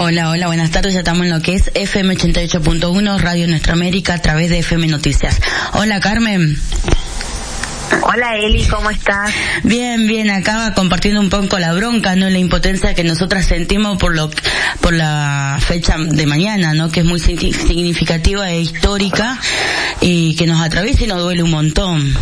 Hola, buenas tardes, ya estamos en lo que es FM 88.1, Radio Nuestra América, a través de FM Noticias. Hola, Carmen. Hola, Eli, ¿cómo estás? Bien, acá compartiendo un poco la bronca, ¿no? La impotencia que nosotras sentimos por la fecha de mañana, ¿no? Que es muy significativa e histórica y que nos atraviesa y nos duele un montón.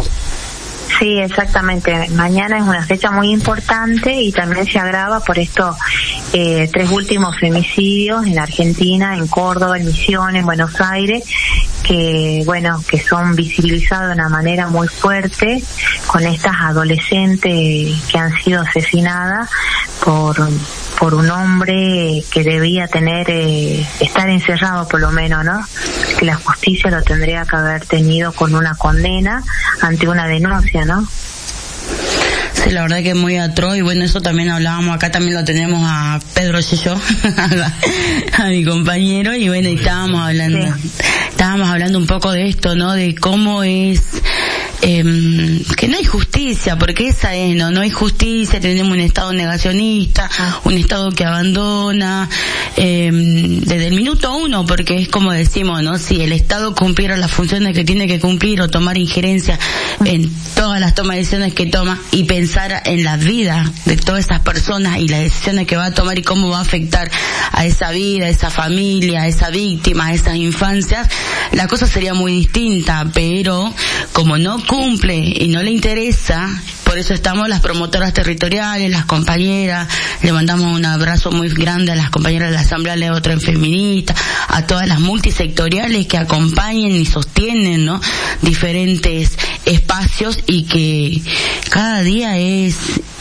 Sí, exactamente. Mañana es una fecha muy importante y también se agrava por estos 3 últimos femicidios en la Argentina, en Córdoba, en Misiones, en Buenos Aires, que son visibilizados de una manera muy fuerte con estas adolescentes que han sido asesinadas por un hombre que debía estar encerrado por lo menos, ¿no? Que la justicia lo tendría que haber tenido con una condena ante una denuncia, ¿no? Sí, la verdad que es muy atroz, y bueno, eso también hablábamos, acá también lo tenemos a Pedro Yeyó, a mi compañero, y bueno, y estábamos hablando un poco de esto, ¿no? De cómo es que no hay justicia, porque esa es, no hay justicia, tenemos un Estado negacionista, un Estado que abandona desde el minuto 1, porque es como decimos, ¿no? Si el Estado cumpliera las funciones que tiene que cumplir o tomar injerencia en todas las tomas de decisiones que toma y pensar en la vida de todas esas personas y las decisiones que va a tomar y cómo va a afectar a esa vida, a esa familia, a esa víctima, a esas infancias, la cosa sería muy distinta, pero como no cumple y no le interesa, por eso estamos las promotoras territoriales, las compañeras, le mandamos un abrazo muy grande a las compañeras de la Asamblea Leotra Feminista, a todas las multisectoriales que acompañan y sostienen, ¿no? Diferentes espacios, y que cada día es,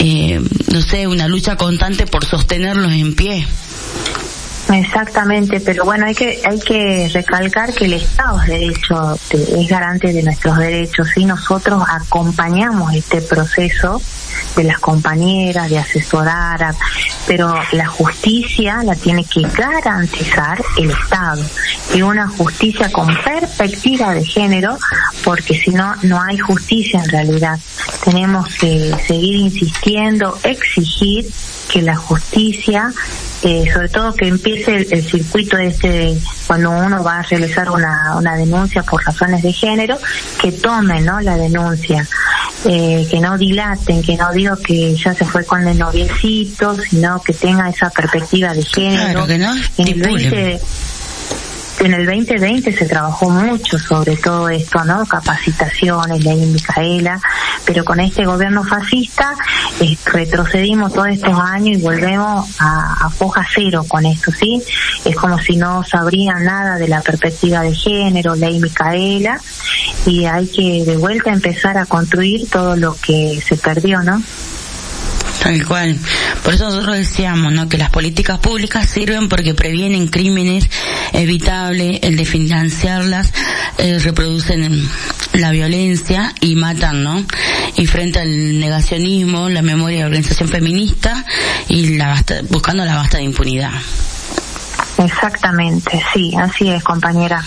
una lucha constante por sostenerlos en pie. Exactamente, pero bueno, hay que recalcar que el Estado es garante de nuestros derechos, y nosotros acompañamos este proceso de las compañeras, de asesorar, pero la justicia la tiene que garantizar el Estado, y una justicia con perspectiva de género, porque si no, no hay justicia en realidad. Tenemos que seguir insistiendo, exigir que la justicia, sobre todo que empiece el circuito cuando uno va a realizar una denuncia por razones de género, que tomen, ¿no?, la denuncia, que no dilaten, que no digo que ya se fue con el noviecito, sino que tenga esa perspectiva de género. Claro, que no En el 2020 se trabajó mucho sobre todo esto, ¿no? Capacitaciones, ley Micaela, pero con este gobierno fascista retrocedimos todos estos años y volvemos a foja cero con esto, ¿sí? Es como si no sabrían nada de la perspectiva de género, ley Micaela, y hay que de vuelta empezar a construir todo lo que se perdió, ¿no? Tal cual. Por eso nosotros decíamos, ¿no?, que las políticas públicas sirven porque previenen crímenes evitables, el de financiarlas, reproducen la violencia y matan, ¿no? Y frente al negacionismo, la memoria de la organización feminista y buscando la basta de impunidad. Exactamente, sí, así es, compañera.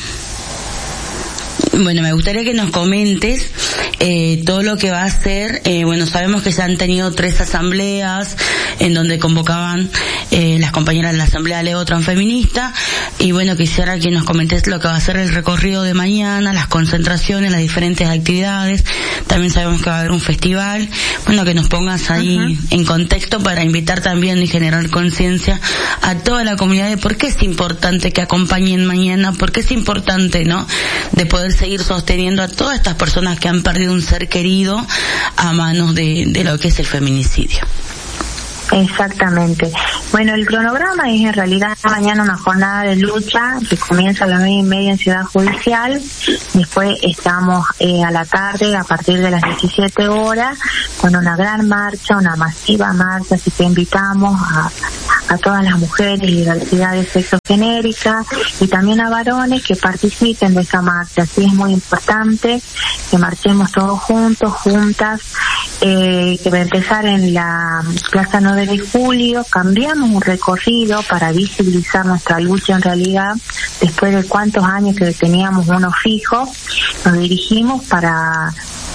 Bueno, me gustaría que nos comentes todo lo que va a ser. Sabemos que se han tenido 3 asambleas en donde convocaban las compañeras de la Asamblea Leotra Feminista, y bueno, quisiera que nos comentes lo que va a ser el recorrido de mañana, las concentraciones, las diferentes actividades. También sabemos que va a haber un festival. Bueno, que nos pongas ahí en contexto para invitar también y generar conciencia a toda la comunidad de por qué es importante que acompañen mañana, por qué es importante, ¿no?, de poder seguir sosteniendo a todas estas personas que han perdido un ser querido a manos de lo que es el feminicidio. Exactamente. Bueno, el cronograma es en realidad mañana una jornada de lucha que comienza a las 9:30 en Ciudad Judicial. Después estamos a la tarde, a partir de las 17 horas, con una gran marcha, una masiva marcha, así que invitamos a todas las mujeres y diversidades sexogenéricas y también a varones que participen de esa marcha. Así es muy importante que marchemos todos juntos, juntas, que va a empezar en la Plaza 9 de Julio. Cambiamos un recorrido para visibilizar nuestra lucha en realidad. Después de cuántos años que teníamos uno fijo, nos dirigimos para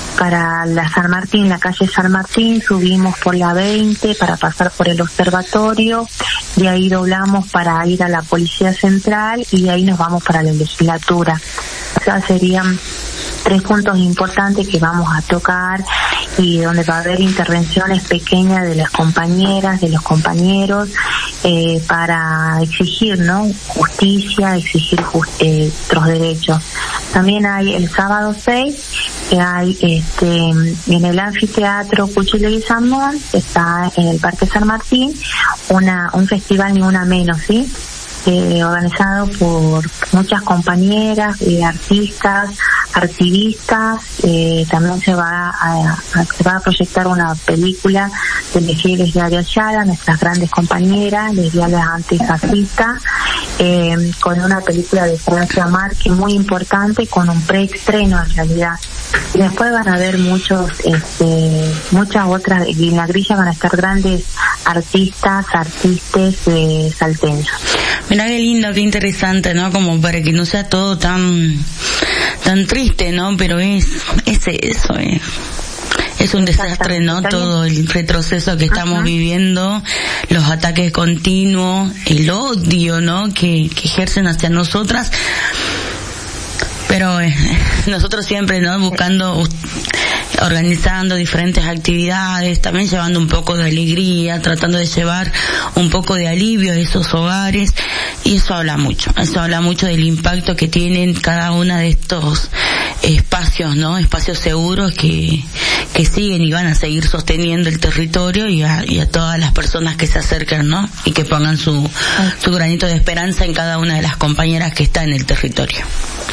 para la San Martín, la calle San Martín, subimos por la 20 para pasar por el observatorio, de ahí doblamos para ir a la Policía Central y de ahí nos vamos para la legislatura. O sea, serían 3 puntos importantes que vamos a tocar y donde va a haber intervenciones pequeñas de las compañeras, de los compañeros, para exigir, ¿no?, justicia, exigir otros derechos. También hay el sábado 6, que hay en el anfiteatro Cuchillo y Samón, está en el Parque San Martín, un festival Ni Una Menos, ¿sí?, organizado por muchas compañeras, artistas, activistas. También se va a proyectar una película de lesbianas de Ayala, nuestras grandes compañeras, lesbianas antifascistas, con una película de Francia Márquez muy importante, con un preestreno en realidad. Y después van a haber muchas otras, y en la grilla van a estar grandes artistas salteños. Mirá qué lindo, qué interesante, ¿no? Como para que no sea todo tan triste, ¿no? Pero es un desastre, ¿no? Todo el retroceso que estamos viviendo, los ataques continuos, el odio, ¿no?, que ejercen hacia nosotras. Pero nosotros siempre, ¿no?, buscando, organizando diferentes actividades, también llevando un poco de alegría, tratando de llevar un poco de alivio a esos hogares, y eso habla mucho del impacto que tienen cada una de estos espacios, ¿no?, espacios seguros que siguen y van a seguir sosteniendo el territorio y a todas las personas que se acercan, ¿no?, y que pongan su granito de esperanza en cada una de las compañeras que está en el territorio.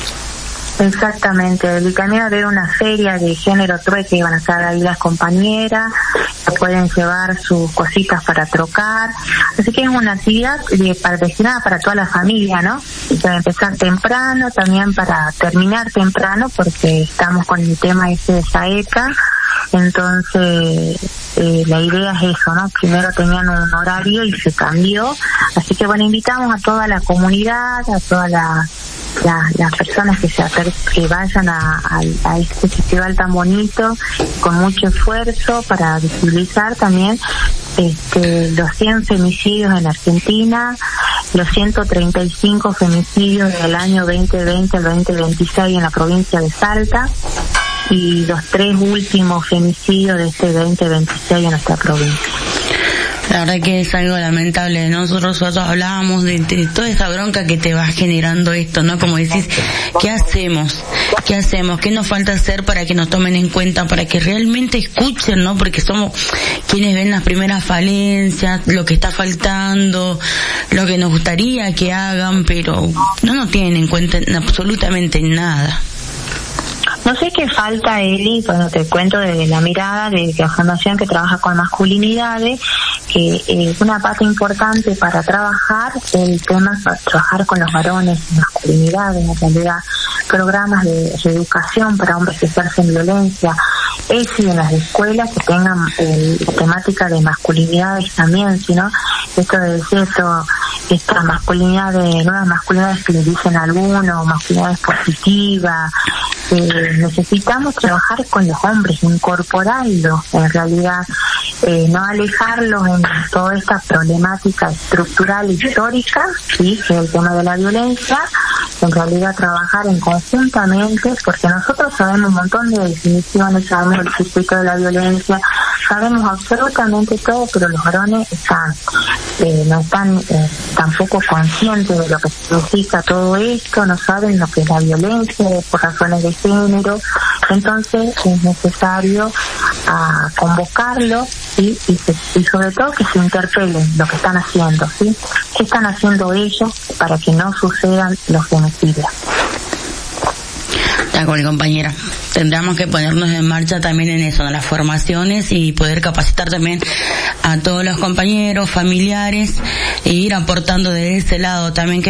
Exactamente, y también va a haber una feria de género trueque, van a estar ahí las compañeras, que pueden llevar sus cositas para trocar, así que es una actividad destinada para toda la familia, ¿no? Para empezar temprano, también para terminar temprano, porque estamos con el tema ese de Saeta. Entonces la idea es eso, ¿no? Primero tenían un horario y se cambió, así que bueno, invitamos a toda la comunidad, a todas las personas que vayan a este festival tan bonito, con mucho esfuerzo para visibilizar también los 100 femicidios en Argentina, los 135 femicidios del año 2020 al 2026 en la provincia de Salta, y los 3 últimos femicidios de este 2026 en nuestra provincia. La verdad que es algo lamentable, ¿no? Nosotros hablábamos de toda esa bronca que te va generando esto, ¿no? Como decís, ¿qué hacemos? ¿Qué nos falta hacer para que nos tomen en cuenta, para que realmente escuchen, ¿no? Porque somos quienes ven las primeras falencias, lo que está faltando, lo que nos gustaría que hagan, pero no nos tienen en cuenta absolutamente nada. No sé qué falta, Eli, cuando te cuento desde la mirada de la fundación que trabaja con masculinidades, que una parte importante para trabajar el tema es trabajar con los varones, masculinidades, en realidad, programas de reeducación para hombres que ejercen violencia, en las escuelas que tengan temática de masculinidades también, sino esto de decir esta masculinidad de nuevas masculinidades que le dicen a algunos, masculinidades positivas. Necesitamos trabajar con los hombres, incorporarlos en realidad, no alejarlos en toda esta problemática estructural histórica, ¿sí?, que es el tema de la violencia. En realidad trabajar en conjuntamente, porque nosotros sabemos un montón de definiciones, sabemos el circuito de la violencia, sabemos absolutamente todo, pero los varones no están tampoco conscientes de lo que significa todo esto, no saben lo que es la violencia por razones de género. Entonces es necesario convocarlos y sobre todo que se interpelen lo que están haciendo, ¿sí? ¿Qué están haciendo ellos para que no sucedan los femicidios? De acuerdo, compañera. Tendremos que ponernos en marcha también en eso, en las formaciones, y poder capacitar también a todos los compañeros, familiares, e ir aportando de ese lado también, que